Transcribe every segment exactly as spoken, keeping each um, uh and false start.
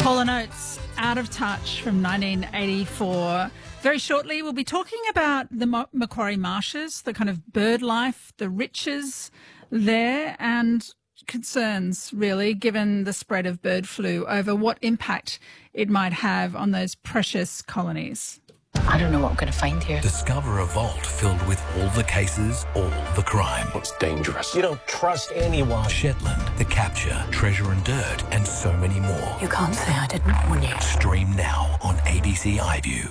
Hall and Oates, Out of Touch from nineteen eighty-four. Very shortly, we'll be talking about the Macquarie Marshes, the kind of bird life, the riches there, and concerns, really, given the spread of bird flu over what impact it might have on those precious colonies. I don't know what I'm going to find here. Discover a vault filled with all the cases, all the crime. It's dangerous. You don't trust anyone. Shetland, The Capture, Treasure and Dirt, and so many more. You can't say I didn't warn you. Stream now on A B C iView.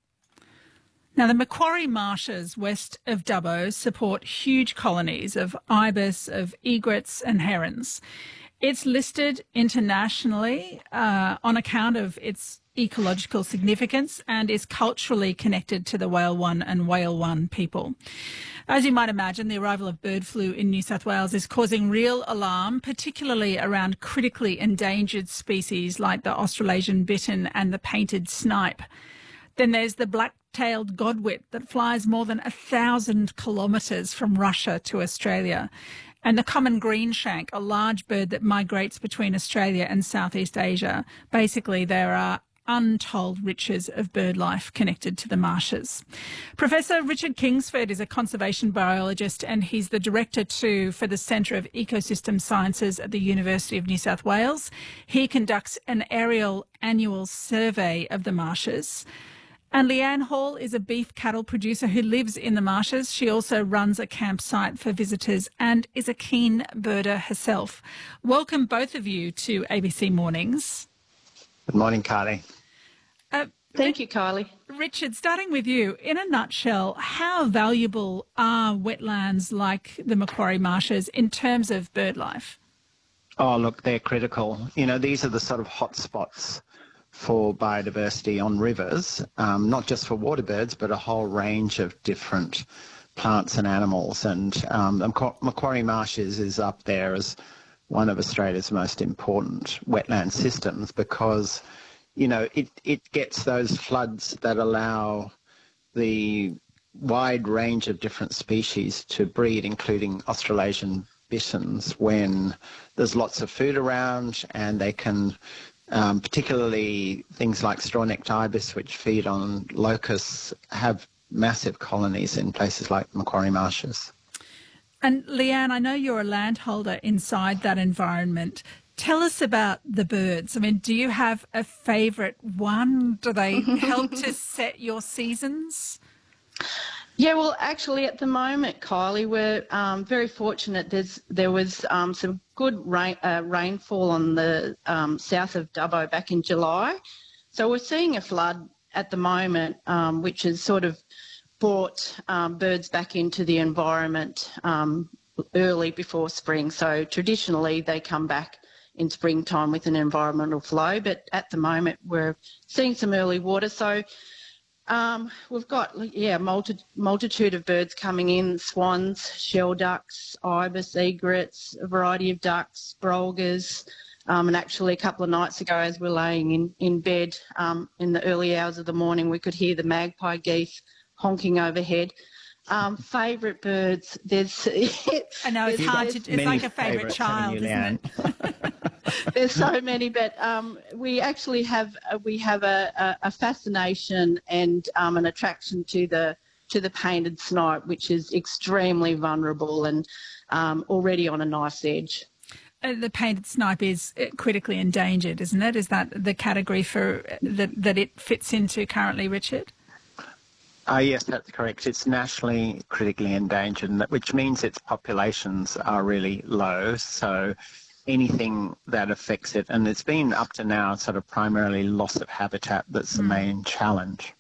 Now, the Macquarie Marshes west of Dubbo support huge colonies of ibis, of egrets and herons. It's listed internationally uh, on account of its ecological significance and is culturally connected to the Whale One and Whale One people. As you might imagine, the arrival of bird flu in New South Wales is causing real alarm, particularly around critically endangered species like the Australasian bittern and the painted snipe. Then there's the black-tailed godwit that flies more than a thousand kilometres from Russia to Australia. And the common greenshank, a large bird that migrates between Australia and Southeast Asia. Basically, there are untold riches of bird life connected to the marshes. Professor Richard Kingsford is a conservation biologist and he's the director too for the Centre of Ecosystem Sciences at the University of New South Wales. He conducts an aerial annual survey of the marshes. And Leanne Hall is a beef cattle producer who lives in the marshes. She also runs a campsite for visitors and is a keen birder herself. Welcome both of you to A B C Mornings. Good morning, Carly. Uh, Thank you, Kylie. Richard, starting with you, in a nutshell, how valuable are wetlands like the Macquarie Marshes in terms of bird life? Oh, look, they're critical. You know, these are the sort of hotspots for biodiversity on rivers, um, not just for water birds, but a whole range of different plants and animals. And um, the Macquarie Marshes is up there as one of Australia's most important wetland systems because, you know, it, it gets those floods that allow the wide range of different species to breed, including Australasian bitterns, when there's lots of food around and they can, um, particularly things like straw-necked ibis, which feed on locusts, have massive colonies in places like Macquarie Marshes. And Leanne, I know you're a landholder inside that environment. Tell us about the birds. I mean, do you have a favourite one? Do they help to set your seasons? Yeah, well, actually, at the moment, Kylie, we're um, very fortunate. There's there was um, some good rain, uh, rainfall on the um, south of Dubbo back in July. So we're seeing a flood at the moment, um, which has sort of brought um, birds back into the environment um, early before spring. So traditionally they come back in springtime with an environmental flow, but at the moment we're seeing some early water. So um, we've got, yeah, multi- multitude of birds coming in, swans, shell ducks, ibis, egrets, a variety of ducks, brolgas, um, and actually a couple of nights ago as we're laying in, in bed um, in the early hours of the morning, we could hear the magpie geese honking overhead. Um, favourite birds, there's... I know, it's hard to... It's like a favourite child, isn't it? There's so many, but um, we actually have uh, we have a, a, a fascination and um, an attraction to the to the painted snipe, which is extremely vulnerable and um, already on a knife's edge. Uh, the painted snipe is critically endangered, isn't it? Is that the category for that that it fits into currently, Richard? Uh, yes, that's correct. It's nationally critically endangered, which means its populations are really low. So anything that affects it, and it's been up to now sort of primarily loss of habitat that's the main challenge.